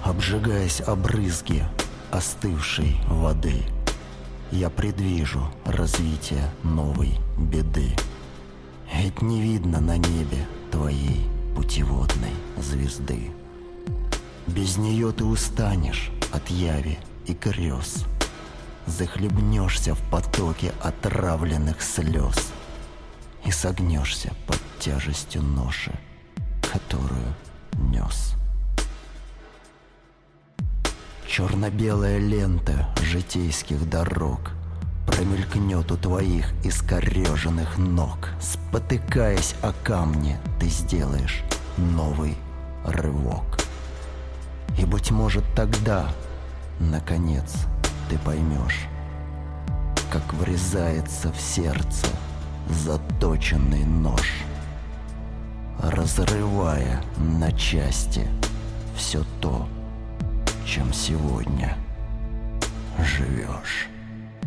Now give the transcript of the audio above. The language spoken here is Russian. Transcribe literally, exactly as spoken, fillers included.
Обжигаясь о брызги остывшей воды, я предвижу развитие новой беды. Ведь не видно на небе твоей путеводной звезды. Без нее ты устанешь от яви и грез, захлебнешься в потоке отравленных слез и согнешься под тяжестью ноши, которую нес. Черно-белая лента житейских дорог промелькнет у твоих искореженных ног. Спотыкаясь о камни, ты сделаешь новый рывок. И, быть может, тогда, наконец, ты поймешь, как врезается в сердце заточенный нож, разрывая на части все то, чем сегодня живешь.